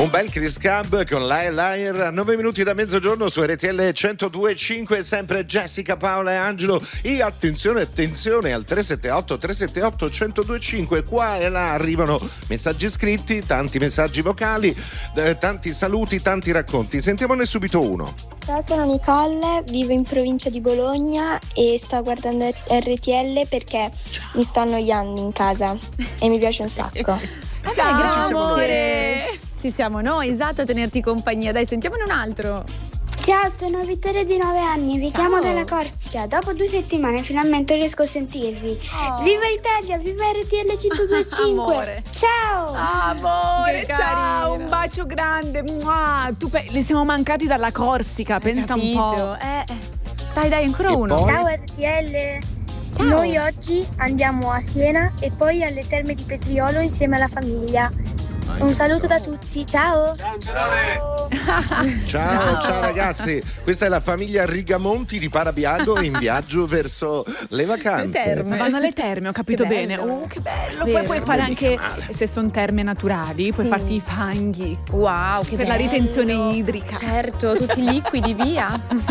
Un bel Chris Cab con Liar Liar, 9 minuti da mezzogiorno su RTL 102.5, sempre Jessica, Paola e Angelo. E attenzione al 378 1025, qua e là arrivano messaggi scritti, tanti messaggi vocali, tanti saluti, tanti racconti. Sentiamone subito uno. Ciao, sono Nicole, vivo in provincia di Bologna e sto guardando RTL perché mi sto annoiando in casa e mi piace un sacco. Ciao, grazie amore. Ci siamo noi, esatto, a tenerti compagnia. Dai, sentiamone un altro. Ciao, sono Vittoria di 9 anni, vi Ciao. chiamo dalla Corsica. Dopo 2 settimane finalmente riesco a sentirvi. Oh. Viva l'Italia, viva RTL 102.5. Amore. Ciao. Amore, Che ciao, carina. un bacio grande. Mua. Le siamo mancati dalla Corsica, pensa un po'. Dai, ancora E uno. poi? Ciao RTL, Ciao. noi oggi andiamo a Siena e poi alle Terme di Petriolo insieme alla famiglia. Un saluto da tutti, ciao! Ciao ragazzi, questa è la famiglia Rigamonti di Parabiago in viaggio verso le vacanze. Ma vanno alle terme, ho capito Che bene. bello. Che bello. Vero. Poi puoi fare Mica anche, male. se sono terme naturali, puoi Sì. farti i fanghi. Wow, che Per la bello. ritenzione idrica. Certo, tutti liquidi, via.